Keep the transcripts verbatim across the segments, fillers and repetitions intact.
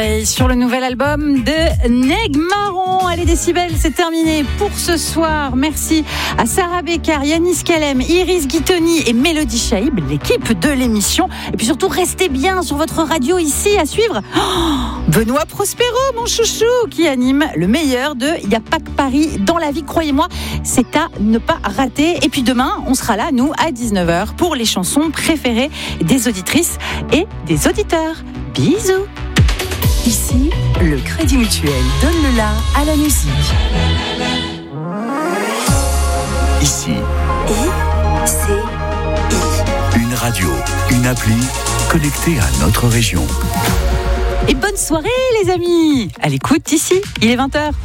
Et sur le nouvel album de Neg Marron. Allez, Décibel, c'est terminé pour ce soir. Merci à Sarah Beccard, Yanis Kalem, Iris Guitoni et Mélodie Chaïb, l'équipe de l'émission. Et puis surtout, restez bien sur votre radio ici à suivre oh, Benoît Prospero, mon chouchou, qui anime le meilleur de Y a pas que Paris dans la vie. Croyez-moi, c'est à ne pas rater. Et puis demain, on sera là, nous, à dix-neuf heures pour les chansons préférées des auditrices et des auditeurs. Bisous. Ici, le Crédit Mutuel donne le la à la musique. Ici, I, C, I. une radio, une appli connectée à notre région. Et bonne soirée les amis. À l'écoute ici, il est vingt heures.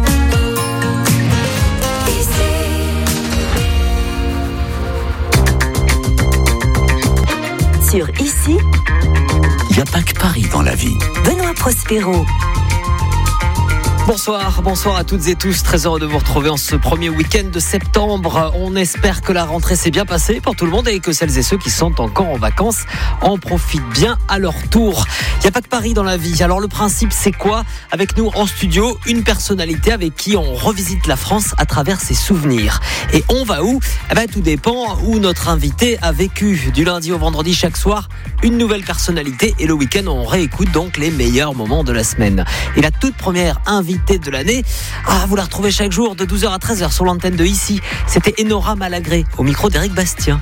Sur Ici, Il n'y a pas que Paris dans la vie. Benoît Prospero. Bonsoir, bonsoir à toutes et tous. Très heureux de vous retrouver en ce premier week-end de septembre. On espère que la rentrée s'est bien passée pour tout le monde et que celles et ceux qui sont encore en vacances en profitent bien à leur tour. Il n'y a pas que Paris dans la vie. Alors le principe, c'est quoi ? Avec nous en studio, une personnalité avec qui on revisite la France à travers ses souvenirs. Et on va où ? Eh ben, tout dépend où notre invité a vécu. Du lundi au vendredi, chaque soir, une nouvelle personnalité. Et le week-end, on réécoute donc les meilleurs moments de la semaine. Et la toute première invitée de l'année, ah, vous la retrouvez chaque jour de douze heures à treize heures sur l'antenne de Ici. C'était Enora Malagré au micro d'Éric Bastien.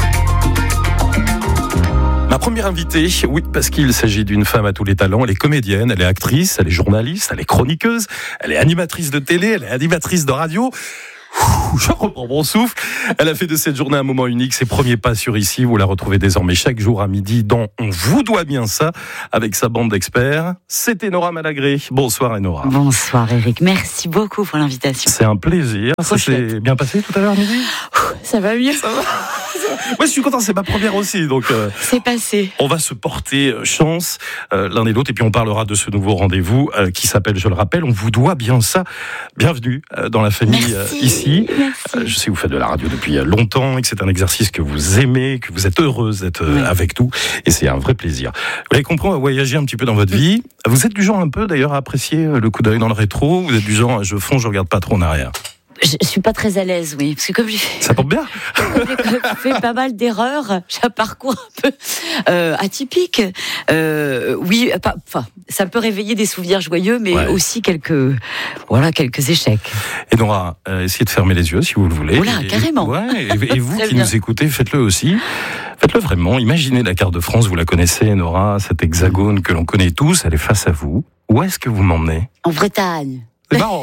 Ma première invitée, oui, parce qu'il s'agit d'une femme à tous les talents. Elle est comédienne, elle est actrice, elle est journaliste, elle est chroniqueuse, elle est animatrice de télé, elle est animatrice de radio. Ouh, je reprends mon souffle. Elle a fait de cette journée un moment unique. Ses premiers pas sur Ici, vous la retrouvez désormais chaque jour à midi dans On vous doit bien ça, avec sa bande d'experts. C'est Enora Malagré. Bonsoir Enora. Bonsoir Eric, merci beaucoup pour l'invitation. C'est un plaisir. Ça s'est bien passé tout à l'heure à midi ? Ça va mieux. Ça va. Moi, je suis content, c'est ma première aussi. Donc, euh, c'est passé. On va se porter chance euh, l'un et l'autre. Et puis, on parlera de ce nouveau rendez-vous euh, qui s'appelle, je le rappelle, On vous doit bien ça. Bienvenue euh, dans la famille euh, Ici. Euh, je sais que vous faites de la radio depuis longtemps et que c'est un exercice que vous aimez, que vous êtes heureuse d'être euh, oui. avec nous. Et c'est un vrai plaisir. Vous l'avez compris, on va voyager un petit peu dans votre vie. Vous êtes du genre un peu, d'ailleurs, à apprécier le coup d'œil dans le rétro. Vous êtes du genre, je fonce, je regarde pas trop en arrière. Je, je suis pas très à l'aise, oui, parce que comme j'ai ça tombe bien. j'ai fait pas mal d'erreurs, j'ai un parcours un peu euh, atypique. Euh, oui, enfin, ça peut réveiller des souvenirs joyeux, mais ouais. aussi quelques, voilà, quelques échecs. Et Nora, euh, essayez de fermer les yeux si vous le voulez. Oula, et, carrément. Ouais, et, et vous qui bien. nous écoutez, faites-le aussi. Faites-le vraiment. Imaginez la carte de France, vous la connaissez, Nora, cet hexagone que l'on connaît tous, elle est face à vous. Où est-ce que vous m'emmenez ? En Bretagne. C'est marrant.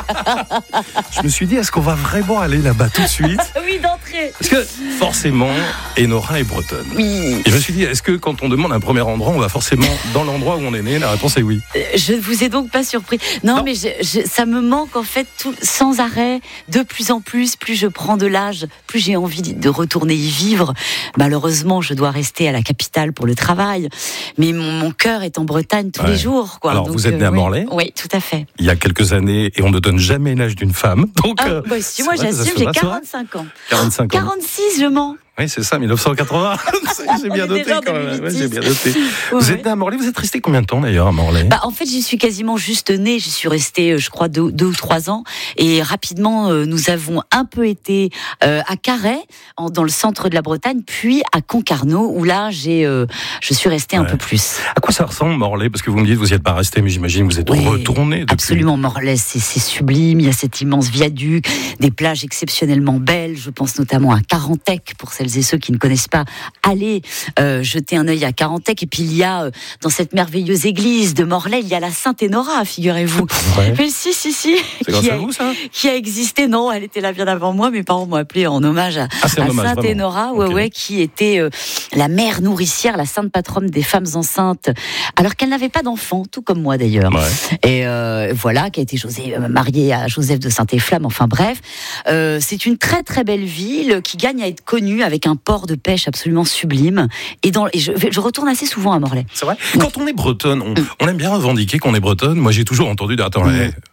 Je me suis dit, est-ce qu'on va vraiment aller là-bas tout de suite ? Oui, d'entrée. Parce que forcément, Enora est bretonne. Oui. Et je me suis dit, est-ce que quand on demande un premier endroit, on va forcément dans l'endroit où on est né ? La réponse est oui. Je ne vous ai donc pas surpris. Non, non. mais je, je, ça me manque en fait tout, sans arrêt, de plus en plus. Plus je prends de l'âge, plus j'ai envie de retourner y vivre. Malheureusement, je dois rester à la capitale pour le travail. Mais mon, mon cœur est en Bretagne tous ouais. les jours. Quoi. Alors, donc, vous êtes né à Morlaix ? Oui, oui, tout à fait. Il y a quelques années, et on ne donne jamais l'âge d'une femme. Donc, ah, bah, si moi vrai, j'assume, j'ai quarante-cinq ans. quarante-cinq ans. quarante-six, je mens. Oui, c'est ça, dix-neuf cent quatre-vingts. j'ai bien noté quand même. Ouais, j'ai bien noté. Ouais, vous êtes né à Morlaix, vous êtes resté combien de temps d'ailleurs à Morlaix ? Bah, en fait, j'y suis quasiment juste née. J'y suis restée, je crois, deux, deux ou trois ans. Et rapidement, euh, nous avons un peu été euh, à Carhaix, en, dans le centre de la Bretagne, puis à Concarneau, où là, j'ai, euh, je suis restée ouais. un peu plus. À quoi ça ressemble Morlaix ? Parce que vous me dites, vous n'y êtes pas resté, mais j'imagine que vous êtes oui, retourné depuis. Absolument, Morlaix, c'est, c'est sublime. Il y a cet immense viaduc, des plages exceptionnellement belles. Je pense notamment à Carantec, pour celles et ceux qui ne connaissent pas, allez euh, jeter un œil à Carantec. Et puis il y a euh, dans cette merveilleuse église de Morlaix, il y a la Sainte Enora, figurez-vous. Ouais. Mais si, si, si. C'est grâce à vous, ça ? Qui a existé, non, elle était là bien avant moi. Mes parents m'ont appelé en hommage à, ah, à hommage, Sainte vraiment. Enora, ouais, okay. ouais, qui était euh, la mère nourricière, la sainte patronne des femmes enceintes, alors qu'elle n'avait pas d'enfant, tout comme moi d'ailleurs. Ouais. Et euh, voilà, qui a été José, euh, mariée à Joseph de Saint-Efflamme. Enfin bref, euh, c'est une très très belle ville qui gagne à être connue avec un port de pêche absolument sublime. Et, dans, et je, je retourne assez souvent à Morlaix. C'est vrai ? Quand on est bretonne, on, on aime bien revendiquer qu'on est bretonne. Moi, j'ai toujours entendu... Attends, mmh.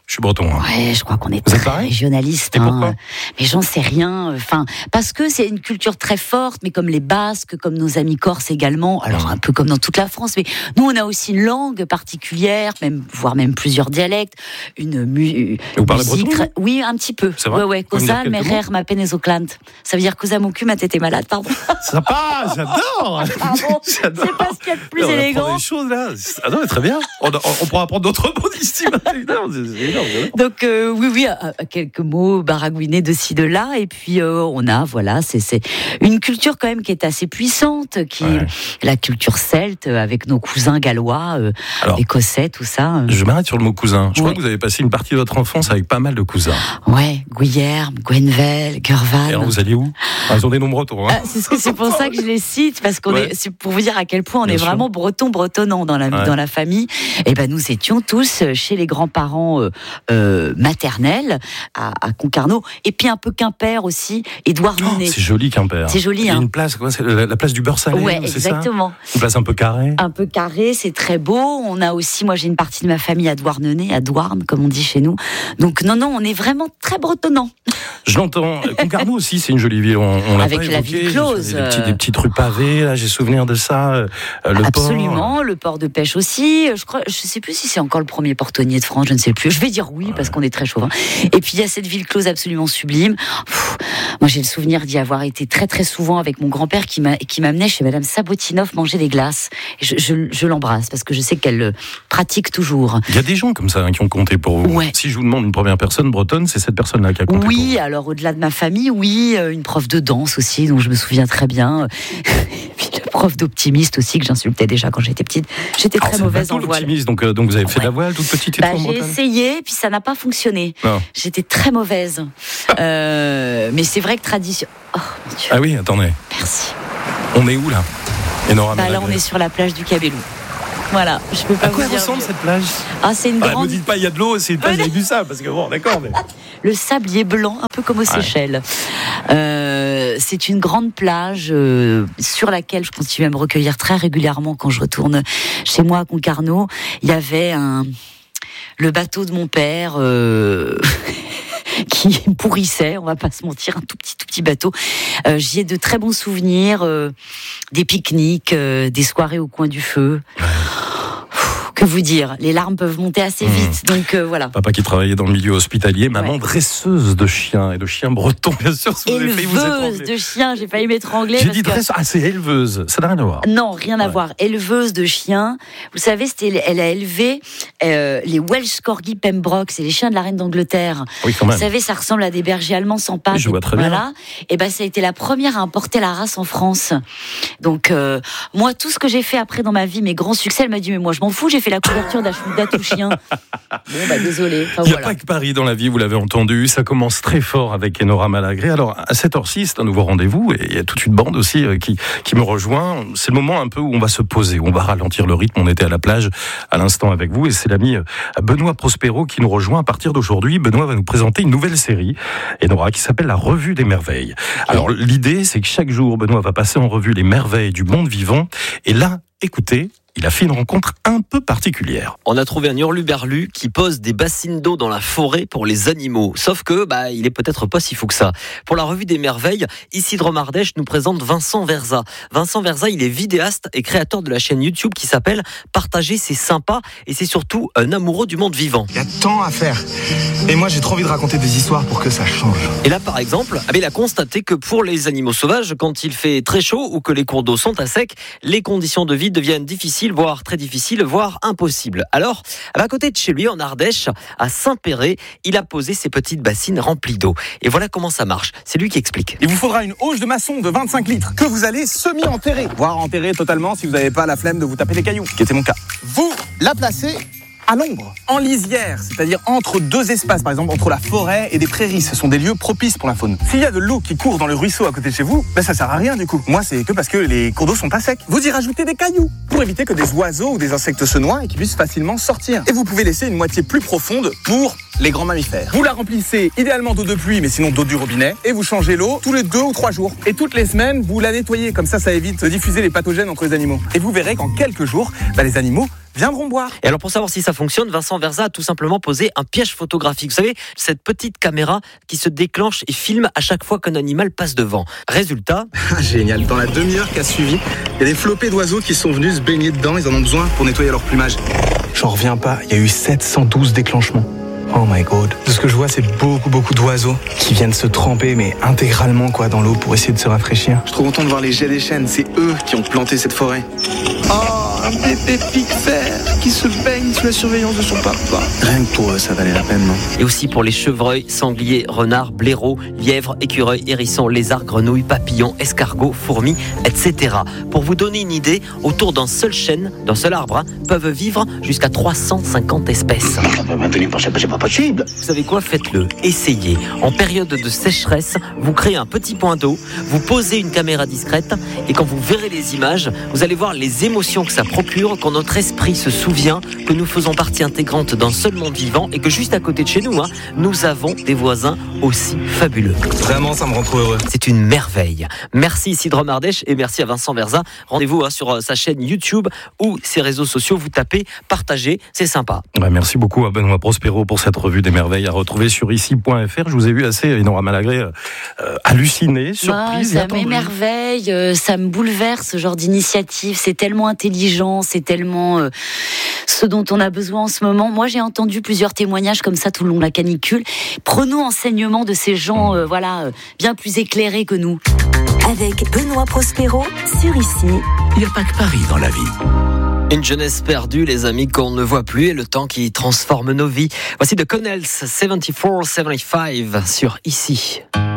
Je suis breton. Hein. Ouais, je crois qu'on est Vous êtes très pareil régionaliste. Et hein. pourquoi ? Mais j'en sais rien. Enfin, parce que c'est une culture très forte, mais comme les Basques, comme nos amis corses également. Alors un peu comme dans toute la France, mais nous on a aussi une langue particulière, même voire même plusieurs dialectes. Une mu- Vous parlez musique. breton ? très- Oui, un petit peu. C'est vrai ? Ouais, ouais. Vous pouvez me dire Cosa, quelques merer, ma penezoclant. Ça veut dire cosa mon cul, ma tête est malade. Pardon. Sympa, j'adore. Pardon. J'adore. C'est pas ce qu'il y a de plus On apprend élégant. des choses là. Ah non, mais très bien. On, on, on pourra apprendre d'autres mots d'ici. Évidemment, c'est c'est énorme. Donc euh, oui, oui, euh, quelques mots baragouinés de ci, de là, et puis euh, on a, voilà, c'est, c'est une culture quand même qui est assez puissante, qui Ouais. la culture celte euh, avec nos cousins gallois, euh, Alors, écossais, tout ça. euh. Je m'arrête sur le mot cousin. Je Ouais. crois que vous avez passé une partie de votre enfance avec pas mal de cousins. Ouais, Guillerme, Gwenvel, Gurvan. Et alors, vous alliez où ? Ah, ils ont des noms bretons. Hein. Ah, c'est, ce que, c'est pour ça que je les cite, parce qu'on Ouais. est, c'est pour vous dire à quel point on Bien est sûr. vraiment breton bretonnant dans la Ouais. dans la famille. Et ben nous étions tous chez les grands-parents euh, euh, maternels à, à Concarneau, et puis un peu Quimper aussi, Édouard Oh, Monet. c'est joli Quimper. C'est joli, Il y a hein. une place, quoi, c'est la, la place du beurre salé. Ouais, c'est exactement. ça Une place un peu carrée. Un peu carré, c'est très beau. On a aussi, moi j'ai une partie de ma famille à Douarnenez, à Douarn, comme on dit chez nous. Donc non, non, on est vraiment très bretonnant. Je l'entends. Concarneau aussi, c'est une jolie ville. On, on l'a Avec pas la évoqué. ville close. Des, petits, des petites rues pavées, là, j'ai souvenir de ça. Euh, le Absolument, le port de pêche aussi. Je crois, je sais plus si c'est encore le premier portonnier de France, je ne sais plus. Je vais dire oui, parce qu'on est très chauvin. Et puis il y a cette ville close absolument sublime. Pff, moi j'ai le souvenir d'y avoir été très très souvent avec mon grand-père qui, m'a, qui m'amenait chez Madame Sabotinoff manger des glaces. Et je, je, je l'embrasse parce que je sais qu'elle le pratique toujours. Il y a des gens comme ça hein, qui ont compté pour vous. Ouais. Si je vous demande une première personne bretonne, c'est cette personne-là qui a compté Oui, pour vous. alors au-delà de ma famille, oui, euh, une prof de danse aussi, dont je me souviens très bien. Et puis le prof d'optimiste aussi, que j'insultais déjà quand j'étais petite. J'étais Alors, très c'est mauvaise bateau, en voile. l'optimiste, donc, euh, donc vous avez fait de la Ouais. voile toute petite et Bah, tout en j'ai Bretagne. essayé, puis ça n'a pas fonctionné. Non. J'étais très mauvaise. Euh, mais c'est vrai que tradition. Oh mon Dieu, Ah oui, attendez. merci. On est où là Enora Bah, là, Malagré. on est sur la plage du Cabellou. Voilà, je peux pas À vous quoi elle dire. ressemble mieux. cette plage Ah, c'est une Ah, Ne grande. me dites pas il y a de l'eau, c'est une plage Ouais. avec du sable, parce que bon, d'accord, mais... Le sablier blanc, un peu comme aux Seychelles. Euh, c'est une grande plage euh, sur laquelle je continue à me recueillir très régulièrement quand je retourne chez moi à Concarneau. Il y avait un le bateau de mon père. Euh... qui pourrissait, on va pas se mentir, un tout petit tout petit bateau. Euh, j'y ai de très bons souvenirs, euh, des pique-niques, euh, des soirées au coin du feu. Que vous dire, les larmes peuvent monter assez vite, donc euh, voilà. Papa qui travaillait dans le milieu hospitalier, maman Ouais. dresseuse de chiens et de chiens bretons, bien sûr. Si vous avez failli vous Éleveuse étrangler. de chiens, j'ai failli m'étrangler. J'ai parce dit que- dresseuse. Ah, c'est éleveuse. Ça n'a rien à voir. Non, rien à Ouais. voir. Éleveuse de chiens. Vous savez, c'était, elle a élevé euh, les Welsh Corgi Pembroke, c'est les chiens de la reine d'Angleterre. Oui, quand même. Vous savez, ça ressemble à des bergers allemands sans pattes. Oui, je vois très bien. Voilà. Et ben, ça a été la première à importer la race en France. Donc, euh, moi, tout ce que j'ai fait après dans ma vie, mes grands succès, elle m'a dit, mais moi, je m'en fous, j'ai fait la couverture d'Ashmuda tout chien. Bon, bah, désolé. Enfin, Il n'y a voilà. pas que Paris dans la vie, vous l'avez entendu. Ça commence très fort avec Enora Malagré. Alors, à cette heure-ci, c'est un nouveau rendez-vous et il y a toute une bande aussi euh, qui, qui me rejoint. C'est le moment un peu où on va se poser, où on va ralentir le rythme. On était à la plage à l'instant avec vous et c'est l'ami euh, Benoît Prospero qui nous rejoint à partir d'aujourd'hui. Benoît va nous présenter une nouvelle série, Enora, qui s'appelle La Revue des Merveilles. Alors, l'idée, c'est que chaque jour, Benoît va passer en revue les merveilles du monde vivant. Et là, écoutez, il a fait une rencontre un peu particulière. On a trouvé un hurluberlu qui pose des bassines d'eau dans la forêt pour les animaux. Sauf que, bah, il est peut-être pas si fou que ça. Pour la revue des merveilles, Isidre Mardèche nous présente Vincent Verza. Vincent Verza, il est vidéaste et créateur de la chaîne YouTube qui s'appelle Partager, c'est sympa. Et c'est surtout un amoureux du monde vivant. Il y a tant à faire. Et moi, j'ai trop envie de raconter des histoires pour que ça change. Et là, par exemple, ah ben, il a constaté que pour les animaux sauvages, quand il fait très chaud ou que les cours d'eau sont à sec, les conditions de vie deviennent difficiles, voire très difficiles, voire impossibles. Alors, à côté de chez lui, en Ardèche, à Saint-Péret, il a posé ses petites bassines remplies d'eau. Et voilà comment ça marche. C'est lui qui explique. Il vous faudra une auge de maçon de vingt-cinq litres que vous allez semi-enterrer, voire enterrer totalement si vous n'avez pas la flemme de vous taper des cailloux, qui était mon cas. Vous la placez à l'ombre, en lisière, c'est-à-dire entre deux espaces, par exemple entre la forêt et des prairies. Ce sont des lieux propices pour la faune. S'il y a de l'eau qui court dans le ruisseau à côté de chez vous, ben ça sert à rien du coup. Moi, c'est que parce que les cours d'eau sont pas secs. Vous y rajoutez des cailloux pour éviter que des oiseaux ou des insectes se noient et qu'ils puissent facilement sortir. Et vous pouvez laisser une moitié plus profonde pour les grands mammifères. Vous la remplissez idéalement d'eau de pluie, mais sinon d'eau du robinet, et vous changez l'eau tous les deux ou trois jours. Et toutes les semaines, vous la nettoyez, comme ça, ça évite de diffuser les pathogènes entre les animaux. Et vous verrez qu'en quelques jours, bah, les animaux viendront boire. Et alors pour savoir si ça fonctionne, Vincent Verza a tout simplement posé un piège photographique. Vous savez, cette petite caméra qui se déclenche et filme à chaque fois qu'un animal passe devant. Résultat... Génial, dans la demi-heure qui a suivi, il y a des flopées d'oiseaux qui sont venus se baigner dedans, ils en ont besoin pour nettoyer leur plumage. J'en reviens pas, il y a eu sept cent douze déclenchements. Oh my god. De ce que je vois, c'est beaucoup, beaucoup d'oiseaux qui viennent se tremper, mais intégralement quoi, dans l'eau pour essayer de se rafraîchir. Je suis trop content de voir les jets des chênes, c'est eux qui ont planté cette forêt. Oh, un bébé pique-fer qui se baigne sous la surveillance de son papa. Rien que pour eux, ça valait la peine, non? Et aussi pour les chevreuils, sangliers, renards, blaireaux, lièvres, écureuils, hérissons, lézards, grenouilles, papillons, escargots, fourmis, et cetera. Pour vous donner une idée, autour d'un seul chêne, d'un seul arbre, hein, peuvent vivre jusqu'à trois cent cinquante espèces. C'est pas possible. Vous savez quoi? Faites-le. Essayez. En période de sécheresse, vous créez un petit point d'eau, vous posez une caméra discrète et quand vous verrez les images, vous allez voir les émotions que ça procure quand notre esprit se souvient que nous faisons partie intégrante d'un seul monde vivant et que juste à côté de chez nous, hein, nous avons des voisins aussi fabuleux. Vraiment, ça me rend trop heureux. C'est une merveille. Merci Isidre Mardèche et merci à Vincent Verza. Rendez-vous hein, sur sa chaîne YouTube ou ses réseaux sociaux. Vous tapez, partagez, c'est sympa. Bah, merci beaucoup à Benoît Prospero pour cette revue des merveilles à retrouver sur ici point f r. Je vous ai vu assez, Enora Malagré, euh, halluciné, surprise. Ah, ça m'émerveille, euh, ça me bouleverse ce genre d'initiative. C'est tellement intelligent, c'est tellement euh, ce dont on a besoin en ce moment. Moi, j'ai entendu plusieurs témoignages comme ça tout le long de la canicule. Prenons enseignement de ces gens, euh, voilà, euh, bien plus éclairés que nous. Avec Benoît Prospero sur Ici. Il n'y a pas que Paris dans la vie. Une jeunesse perdue, les amis, qu'on ne voit plus et le temps qui transforme nos vies. Voici The Connells, soixante-quatre soixante-quinze sur Ici.